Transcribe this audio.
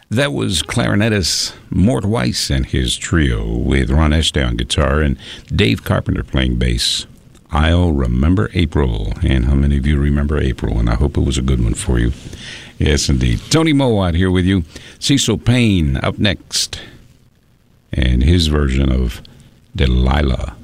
That was clarinetist Mort Weiss and his trio with Ron Estay on guitar and Dave Carpenter playing bass. I'll Remember April. And how many of you remember April? And I hope it was a good one for you. Yes, indeed. Tony Mowat here with you. Cecil Payne up next. And his version of Delilah.